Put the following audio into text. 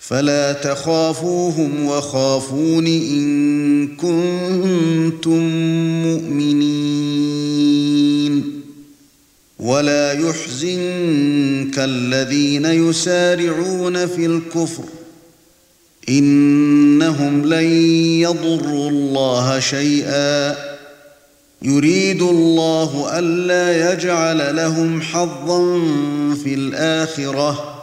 فلا تخافوهم وخافون إن كنتم مؤمنين ولا يحزنك الذين يسارعون في الكفر إنهم لن يضروا الله شيئا يريد الله ألا يجعل لهم حظا في الآخرة